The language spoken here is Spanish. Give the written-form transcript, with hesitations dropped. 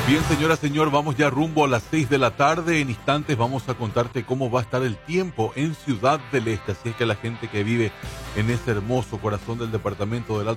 Bien, señora, señor, vamos ya rumbo a las 6 de la tarde. En instantes vamos a contarte cómo va a estar el tiempo en Ciudad del Este. Así es que la gente que vive en ese hermoso corazón del departamento del Alto